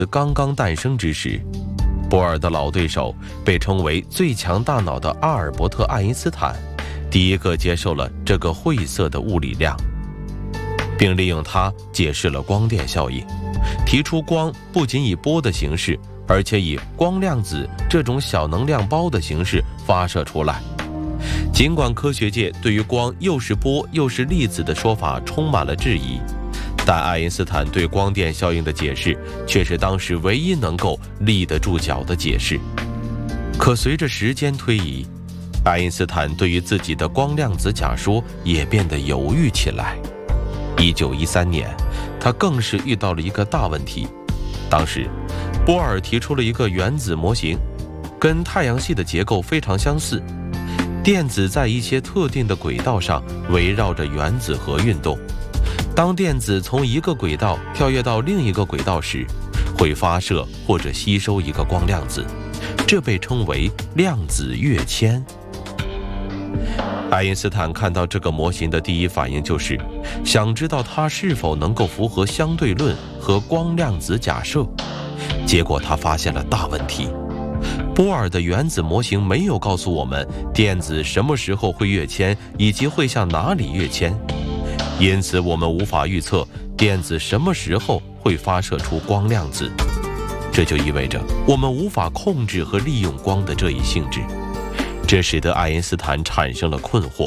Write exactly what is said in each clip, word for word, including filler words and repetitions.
刚刚诞生之时，波尔的老对手被称为最强大脑的阿尔伯特·爱因斯坦，第一个接受了这个晦涩的物理量，并利用它解释了光电效应，提出光不仅以波的形式，而且以光量子这种小能量包的形式发射出来。尽管科学界对于光又是波又是粒子的说法充满了质疑，但爱因斯坦对光电效应的解释却是当时唯一能够立得住脚的解释。可随着时间推移，爱因斯坦对于自己的光量子假说也变得犹豫起来。一九一三年，他更是遇到了一个大问题。当时，波尔提出了一个原子模型，跟太阳系的结构非常相似。电子在一些特定的轨道上围绕着原子核运动。当电子从一个轨道跳跃到另一个轨道时，会发射或者吸收一个光量子，这被称为量子跃迁。爱因斯坦看到这个模型的第一反应就是想知道它是否能够符合相对论和光量子假设。结果他发现了大问题，波尔的原子模型没有告诉我们电子什么时候会跃迁以及会向哪里跃迁，因此我们无法预测电子什么时候会发射出光量子。这就意味着我们无法控制和利用光的这一性质，这使得爱因斯坦产生了困惑。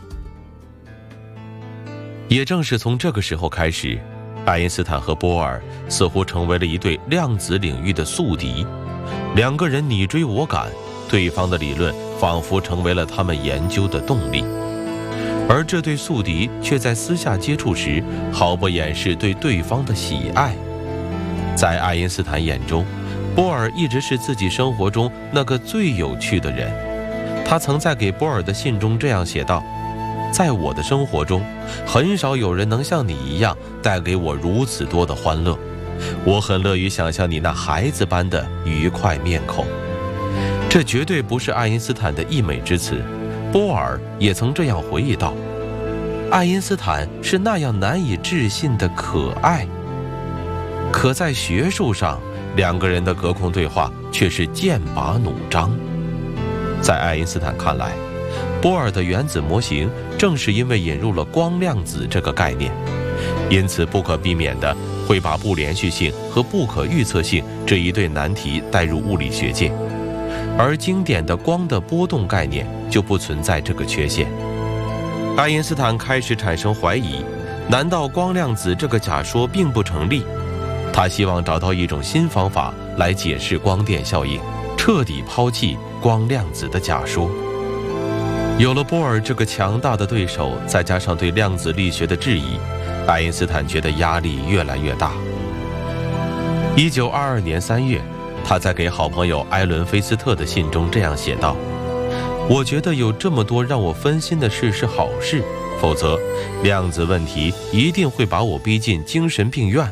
也正是从这个时候开始，爱因斯坦和波尔似乎成为了一对量子领域的宿敌，两个人你追我赶，对方的理论仿佛成为了他们研究的动力。而这对宿敌却在私下接触时毫不掩饰对对方的喜爱。在爱因斯坦眼中，波尔一直是自己生活中那个最有趣的人。他曾在给波尔的信中这样写道：在我的生活中，很少有人能像你一样带给我如此多的欢乐。我很乐于想象你那孩子般的愉快面孔。这绝对不是爱因斯坦的溢美之词，波尔也曾这样回忆道：爱因斯坦是那样难以置信的可爱。可在学术上，两个人的隔空对话却是剑拔弩张。在爱因斯坦看来，波尔的原子模型正是因为引入了光量子这个概念，因此不可避免地会把不连续性和不可预测性这一对难题带入物理学界，而经典的光的波动概念就不存在这个缺陷。爱因斯坦开始产生怀疑，难道光量子这个假说并不成立？他希望找到一种新方法来解释光电效应，彻底抛弃光量子的假说。有了波尔这个强大的对手，再加上对量子力学的质疑，爱因斯坦觉得压力越来越大。一九二二年三月，他在给好朋友埃伦·菲斯特的信中这样写道：我觉得有这么多让我分心的事是好事，否则量子问题一定会把我逼进精神病院。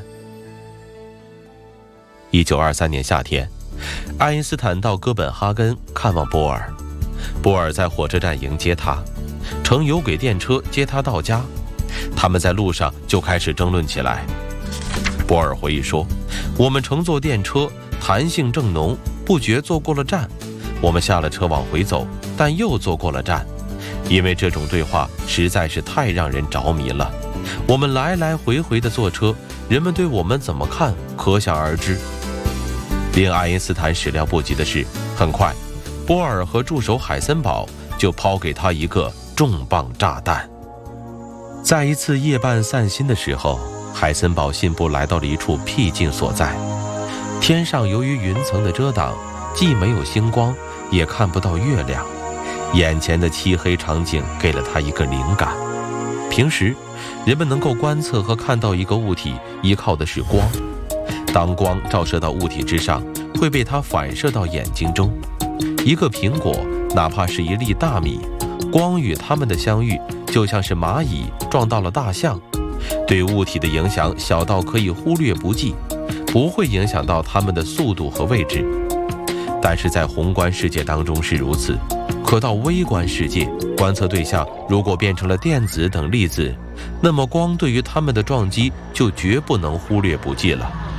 一九二三年夏天，爱因斯坦到哥本哈根看望波尔，波尔在火车站迎接他，乘有轨电车接他到家。他们在路上就开始争论起来。波尔回忆说：我们乘坐电车，弹性正浓，不觉坐过了站。我们下了车往回走，但又坐过了站。因为这种对话实在是太让人着迷了，我们来来回回的坐车，人们对我们怎么看可想而知。令爱因斯坦始料不及的是，很快波尔和助手海森堡就抛给他一个重磅炸弹。在一次夜半散心的时候，海森堡信步来到了一处僻静所在，天上由于云层的遮挡，既没有星光，也看不到月亮。眼前的漆黑场景给了他一个灵感。平时人们能够观测和看到一个物体依靠的是光，当光照射到物体之上，会被它反射到眼睛中。一个苹果，哪怕是一粒大米，光与它们的相遇就像是蚂蚁撞到了大象，对物体的影响小到可以忽略不计，不会影响到它们的速度和位置。但是在宏观世界当中是如此，可到微观世界，观测对象如果变成了电子等粒子，那么光对于它们的撞击就绝不能忽略不计了。